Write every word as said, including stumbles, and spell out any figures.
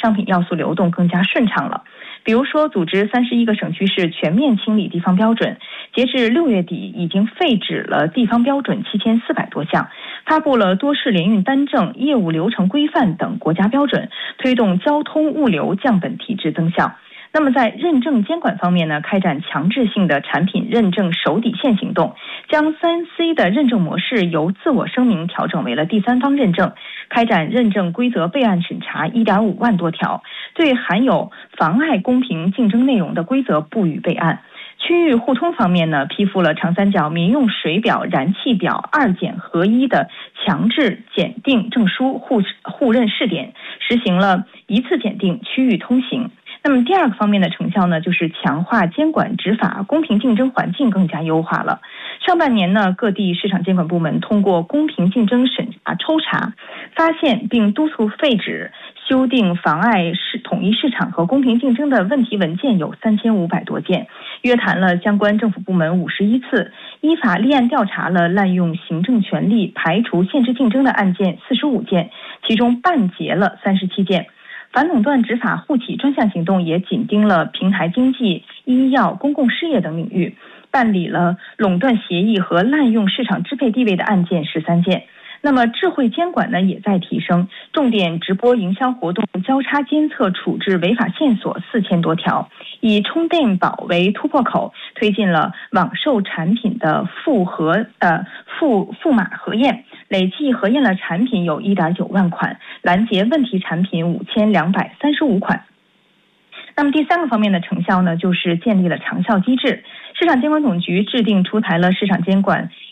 商品要素流动更加顺畅了。比如说，组织三十一个省区市全面清理地方标准，截至六月底已经废止了地方标准七千四百多项，发布了多式联运单证、业务流程规范等国家标准，推动交通物流降本提质增效。那么在认证监管方面呢，开展强制性的产品认证守底线行动，将三 C 的认证模式由自我声明调整为了第三方认证，开展认证规则备案审查 一点五万多条，对含有妨碍公平竞争内容的规则不予备案。区域互通方面呢，批复了长三角民用水表、燃气表二检合一的强制检定证书互互认试点，实行了一次检定区域通行。那么第二个方面的成效呢，就是强化监管执法，公平竞争环境更加优化了。上半年呢，各地市场监管部门通过公平竞争审查抽查，发现并督促废止、修订妨碍市统一市场和公平竞争的问题文件有三千五百多件，约谈了相关政府部门五十一次，依法立案调查了滥用行政权力、排除限制竞争的案件四十五件，其中办结了三十七件。反垄断执法护企专项行动也紧盯了平台经济、医药、公共事业等领域，办理了垄断协议和滥用市场支配地位的案件十三件。那么智慧监管呢也在提升，重点直播营销活动交叉监测处置违法线索四千多条，以充电宝为突破口，推进了网售产品的复核呃复复码核验，累计核验了产品有 一点九万款，拦截问题产品五千两百三十五款。那么第三个方面的成效呢，就是建立了长效机制。市场监管总局制定出台了市场监管